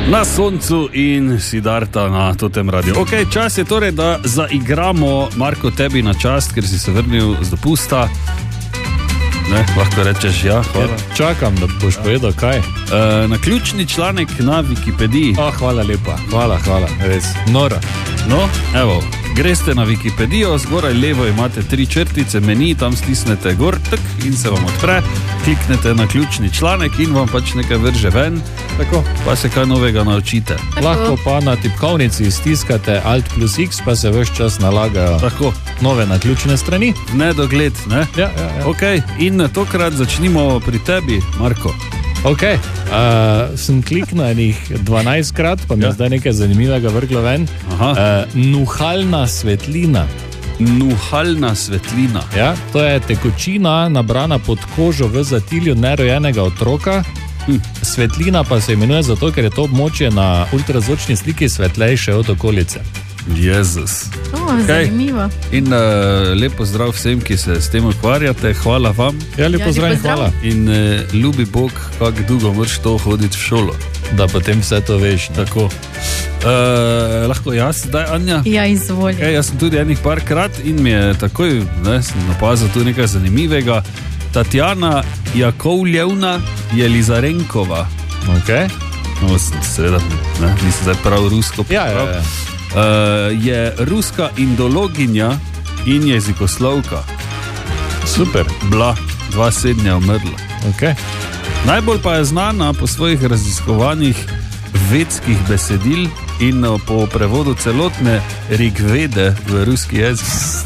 Na soncu in Siddharta na Totem Radio. Ok, čas je torej, da zaigramo, Marko, tebi na čast, ker si se vrnil z dopusta. Ne, lahko rečeš ja, hvala. Čakam, da boš povedal kaj. Naključni članek na Wikipediji. Hvala lepa, hvala, res. Nora. No, evo, greste na Wikipedijo, zgoraj levo imate 3 črtice, meni, tam stisnete gor, tak, in se vam odpre, kliknete na ključni članek in vam pač nekaj vrže ven, tako, pa se kaj novega naučite. Tako. Lahko pa na tipkovnici stiskate Alt plus X, pa se ves čas nalagajo tako nove naključne strani. Nedogled, ne? Ja. Ok, in tokrat začnimo pri tebi, Marko. Ok, sem kliknil enih 12krat, pa mi je zdaj nekaj zanimivega vrglo ven. Nuhalna svetlina. Nuhalna svetlina. Ja, to je tekočina nabrana pod kožo v zatilju nerojenega otroka. Svetlina pa se imenuje zato, ker je to območje na ultrazvočni sliki svetlejše od okolice. Jezus. Zanimivo. In lepo zdrav vsem, ki se s tem ukvarjate, hvala vam. Ja, lepo zdrav in hvala. In ljubi Bog, kako dolgo moraš to hoditi v šolo. Da potem vse to veš. Tako. Lahko jaz zdaj, Anja? Ja, izvoli. Okay, jaz sem tudi enih parkrat in mi je takoj, sem opazil tu nekaj zanimivega. Tatjana Jakovljevna Jelizarenkova. Ok. No, seveda, nisem zdaj prav rusko prav. Ja. Je ruska indologinja in jezikoslovka. Super. Bila 27 je umrla. Okay. Najbolj pa je znana po svojih raziskovanjih vedskih besedil in po prevodu celotne Rigvede v ruski jezik.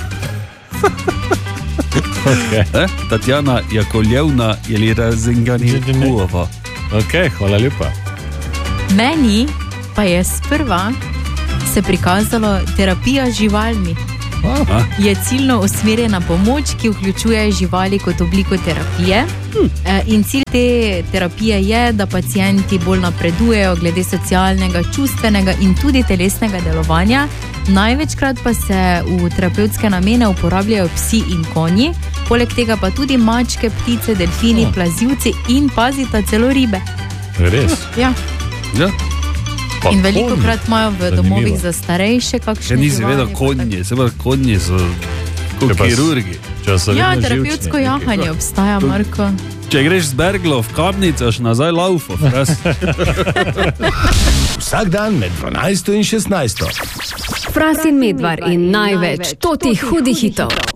Okay. Tatjana Jakovljevna Jelizarenkova. Ok, hvala lepa. Meni pa je sprva se prikazalo terapija živalmi. Je ciljno usmerjena pomoč, ki vključuje živali kot obliko terapije. In cilj te terapije je, da pacienti bolj napredujejo glede socialnega, čustvenega in tudi telesnega delovanja. Največkrat pa se v terapevtske namene uporabljajo psi in konji, poleg tega pa tudi mačke, ptice, delfini, plazivci in pazita celo ribe. Res? Ja. In veliko krat imajo v domovih za starejše kakšne živali. Nisi vedel konje, konje so kot kirurgi. Ja, terapevtsko jahanje obstaja, Marko. Če greš z Berglo v Kamnico, až nazaj laufo. Vsak dan med 12 in 16. Fras in Medvar in največ totih hudih hitov.